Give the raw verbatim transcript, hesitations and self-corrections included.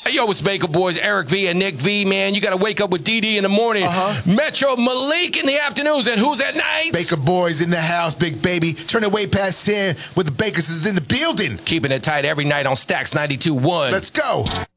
Hey, yo, it's Baker Boys, Eric V and Nick V, man. You got to wake up with D D in the morning. Uh-huh. Metro Malik in the afternoons. And who's at night? Baker Boys in the house, big baby. Turn it way past ten with the Bakers is in the building. Keeping it tight every night on Stacks ninety-two point one. Let's go.